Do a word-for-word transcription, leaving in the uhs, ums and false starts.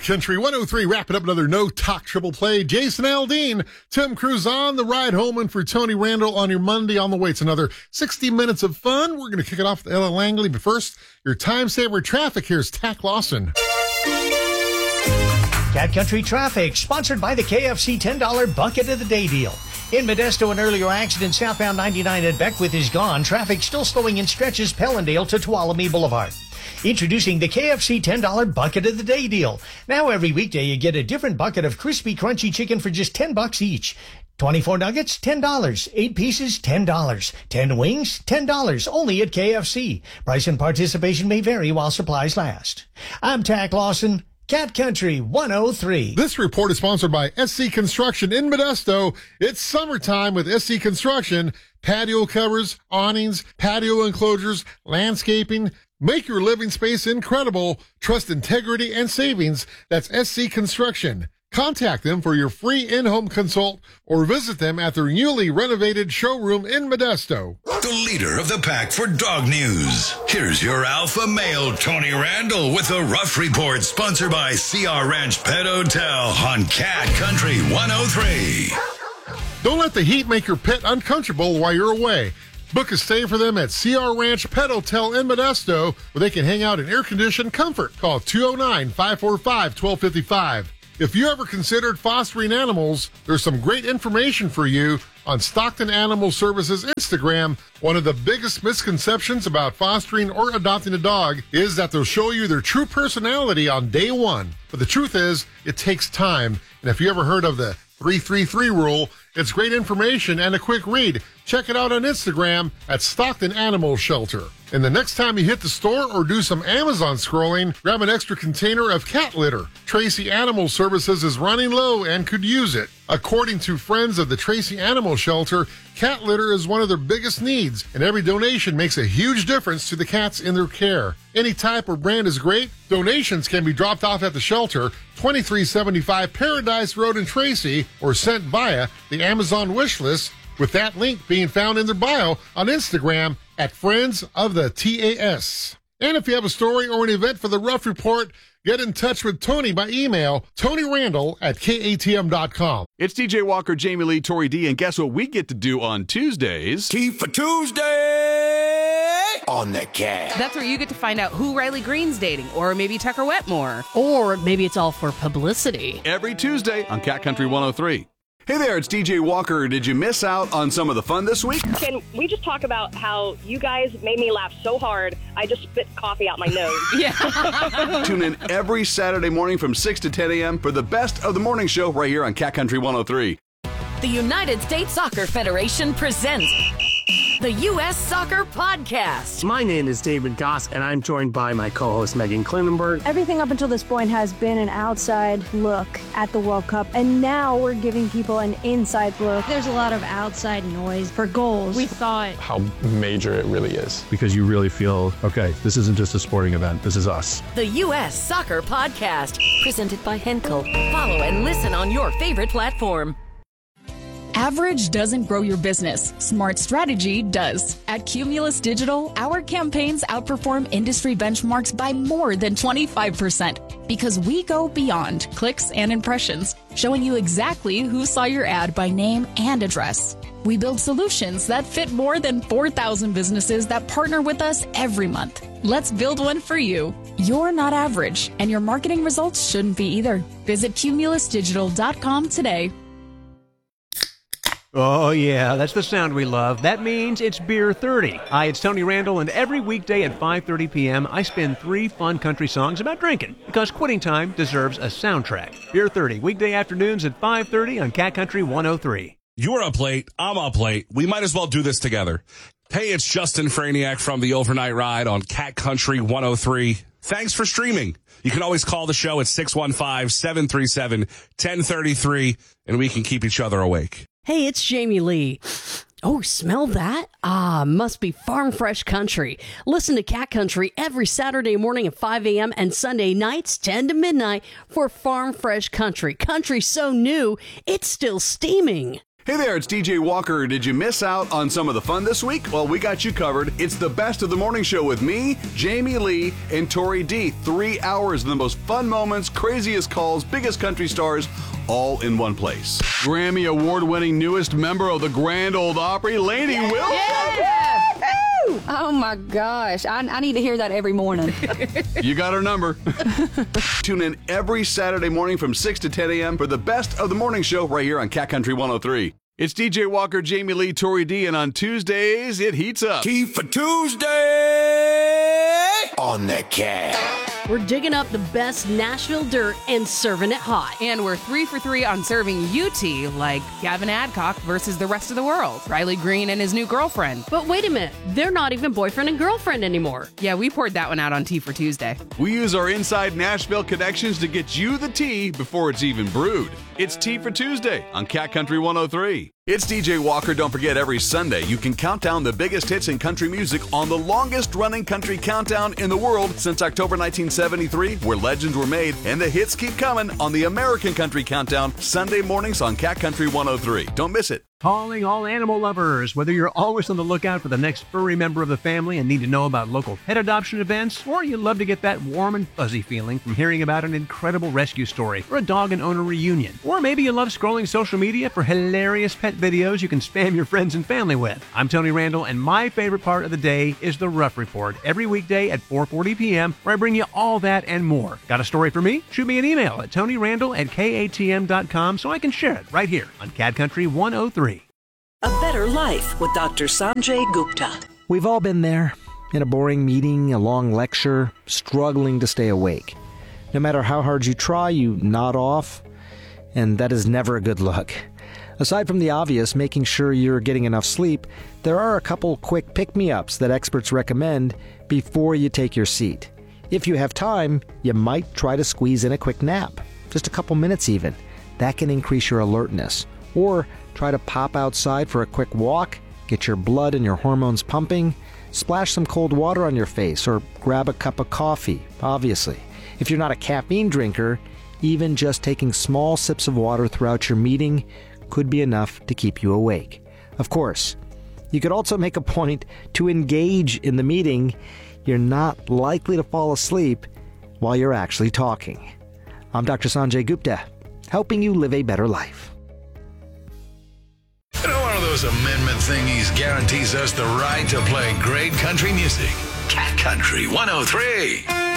Country one oh three, wrapping up another no-talk triple play. Jason Aldean, Tim Cruz on the ride home, and for Tony Randall on your Monday on the way. It's another sixty minutes of fun. We're going to kick it off with Ella Langley, but first, your time saver traffic. Here's Tack Lawson. Cat Country Traffic, sponsored by the K F C ten dollar Bucket of the Day deal. In Modesto, an earlier accident southbound ninety-nine at Beckwith is gone. Traffic still slowing in stretches Pellendale to Tuolumne Boulevard. Introducing the K F C ten dollar Bucket of the Day deal. Now every weekday you get a different bucket of crispy, crunchy chicken for just ten bucks each. twenty-four nuggets, ten dollars. eight pieces, ten dollars. ten wings, ten dollars. Only at K F C. Price and participation may vary while supplies last. I'm Tack Lawson, Cat Country one oh three. This report is sponsored by S C Construction in Modesto. It's summertime with S C Construction. Patio covers, awnings, patio enclosures, landscaping. Make your living space incredible. Trust integrity and savings. That's S C Construction. Contact them for your free in-home consult or visit them at their newly renovated showroom in Modesto. The leader of the pack for dog news. Here's your alpha male, Tony Randall, with a Rough Report, sponsored by C R Ranch Pet Hotel on Cat Country one oh three. Don't let the heat make your pet uncomfortable while you're away. Book a stay for them at C R Ranch Pet Hotel in Modesto, where they can hang out in air-conditioned comfort. Call two oh nine, five four five, one two five five. If you ever considered fostering animals, there's some great information for you on Stockton Animal Services Instagram. One of the biggest misconceptions about fostering or adopting a dog is that they'll show you their true personality on day one. But the truth is, it takes time. And if you ever heard of the three three three rule, it's great information and a quick read. Check it out on Instagram at Stockton Animal Shelter. And the next time you hit the store or do some Amazon scrolling, grab an extra container of cat litter. Tracy Animal Services is running low and could use it. According to friends of the Tracy Animal Shelter, cat litter is one of their biggest needs, and every donation makes a huge difference to the cats in their care. Any type or brand is great. Donations can be dropped off at the shelter, twenty-three seventy-five Paradise Road in Tracy, or sent via the Amazon wish list, with that link being found in their bio on Instagram at Friends of the T A S. And if you have a story or an event for the Rough Report, get in touch with Tony by email, Tony Randall at K A T M dot com. It's D J Walker, Jamie Lee, Tori D, and guess what we get to do on Tuesdays? Tea for Tuesday on the Cat. That's where you get to find out who Riley Green's dating, or maybe Tucker Wetmore. Or maybe it's all for publicity. Every Tuesday on Cat Country one oh three. Hey there, it's D J Walker. Did you miss out on some of the fun this week? Can we just talk about how you guys made me laugh so hard, I just spit coffee out my nose? Yeah. Tune in every Saturday morning from six to ten a.m. for the best of the morning show right here on Cat Country one oh three. The United States Soccer Federation presents the U S Soccer Podcast. My name is David Goss, and I'm joined by my co-host Megan Klinenberg. Everything up until this point has been an outside look at the World Cup, and now we're giving people an inside look. There's a lot of outside noise for goals. We thought how major it really is. Because you really feel, okay, this isn't just a sporting event, this is us. The U S Soccer Podcast, presented by Henkel. Follow and listen on your favorite platform. Average doesn't grow your business. Smart strategy does. At Cumulus Digital, our campaigns outperform industry benchmarks by more than twenty-five percent because we go beyond clicks and impressions, showing you exactly who saw your ad by name and address. We build solutions that fit more than four thousand businesses that partner with us every month. Let's build one for you. You're not average, and your marketing results shouldn't be either. Visit cumulus digital dot com today. Oh, yeah, that's the sound we love. That means it's Beer thirty. Hi, it's Tony Randall, and every weekday at five thirty p.m., I spin three fun country songs about drinking, because quitting time deserves a soundtrack. Beer thirty, weekday afternoons at five thirty on Cat Country one oh three. You're up late, I'm up late. We might as well do this together. Hey, it's Justin Franiak from the Overnight Ride on Cat Country one oh three. Thanks for streaming. You can always call the show at six one five, seven three seven, one zero three three, and we can keep each other awake. Hey, it's Jamie Lee. Oh, smell that? Ah, must be Farm Fresh Country. Listen to Cat Country every Saturday morning at five a.m. and Sunday nights ten to midnight for Farm Fresh Country. Country so new, it's still steaming. Hey there, it's D J Walker. Did you miss out on some of the fun this week? Well, we got you covered. It's the best of the morning show with me, Jamie Lee, and Tori D. Three hours of the most fun moments, craziest calls, biggest country stars, all in one place. Grammy award-winning newest member of the Grand Ole Opry, Lainey yeah. Wilson. Yeah. Oh my gosh, I, I need to hear that every morning. You got her number. Tune in every Saturday morning from six to ten a.m. for the best of the morning show right here on Cat Country one oh three. It's D J Walker, Jamie Lee, Tori D, and on Tuesdays, it heats up. Key for Tuesday on the Cat. We're digging up the best Nashville dirt and serving it hot. And we're three for three on serving U T, like Gavin Adcock versus the rest of the world, Riley Green and his new girlfriend. But wait a minute, they're not even boyfriend and girlfriend anymore. Yeah, we poured that one out on Tea for Tuesday. We use our inside Nashville connections to get you the tea before it's even brewed. It's Tea for Tuesday on Cat Country one oh three. It's D J Walker. Don't forget, every Sunday you can count down the biggest hits in country music on the longest running country countdown in the world since October nineteen seventy-three, where legends were made and the hits keep coming on the American Country Countdown, Sunday mornings on Cat Country one oh three. Don't miss it. Calling all animal lovers. Whether you're always on the lookout for the next furry member of the family and need to know about local pet adoption events, or you love to get that warm and fuzzy feeling from hearing about an incredible rescue story or a dog and owner reunion, or maybe you love scrolling social media for hilarious pet videos you can spam your friends and family with. I'm Tony Randall, and my favorite part of the day is the Rough Report, every weekday at four forty p.m., where I bring you all that and more. Got a story for me? Shoot me an email at tonyrandall at k a t m dot com so I can share it right here on Cat Country one oh three. A Better Life with Doctor Sanjay Gupta. We've all been there, in a boring meeting, a long lecture, struggling to stay awake. No matter how hard you try, you nod off, and that is never a good look. Aside from the obvious, making sure you're getting enough sleep, there are a couple quick pick-me-ups that experts recommend before you take your seat. If you have time, you might try to squeeze in a quick nap, just a couple minutes even. That can increase your alertness. Or try to pop outside for a quick walk, get your blood and your hormones pumping, splash some cold water on your face, or grab a cup of coffee, obviously. If you're not a caffeine drinker, even just taking small sips of water throughout your meeting could be enough to keep you awake. Of course, you could also make a point to engage in the meeting. You're not likely to fall asleep while you're actually talking. I'm Doctor Sanjay Gupta, helping you live a better life. You know, one of those amendment thingies guarantees us the right to play great country music. Cat Country one oh three.